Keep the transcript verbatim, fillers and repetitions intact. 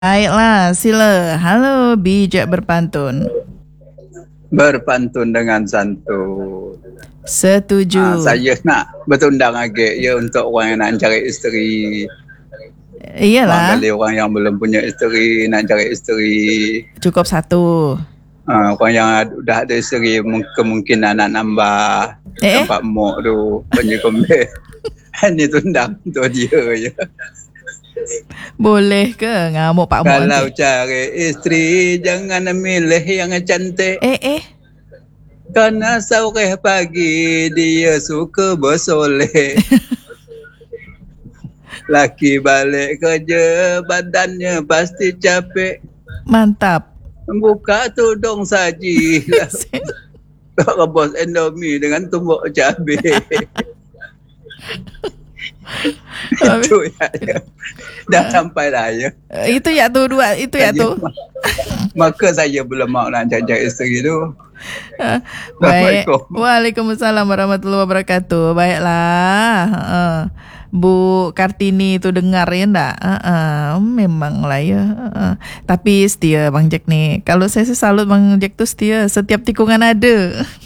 Baiklah, sila. Halo, bijak berpantun. Berpantun dengan santun. Setuju. Ha, saya nak bertundang agak ya untuk orang yang nak cari isteri. Iyalah. Barangkali orang yang belum punya isteri, nak cari isteri. Cukup satu. Ha, orang yang dah ada isteri kemungkinan nak nambah Eh? tempat mok tu. Penyekombel. Ini tundang untuk dia ya. Boleh ke ngamuk Pak Mok Kalau nanti? cari isteri jangan milih yang cantik. Eh eh. Karena sore pagi dia suka bersolek. Laki balik kerja badannya pasti capek. Mantap. Buka tudung saji. Rebus Indomie dengan tumbuk cabai. Itu ya, ya. Dah sampai dah ya. Itu ya tu dua, itu ya tu. Maka saya belum mau nak cari isteri tu. Baik. Waalaikumsalam warahmatullahi wabarakatuh. Baiklah. Uh, Bu Kartini tu dengar ya enggak? Uh, uh, memanglah ya. Uh, tapi setia Bang Jack ni. Kalau saya salut Bang Jack tu setia. Setiap tikungan ada.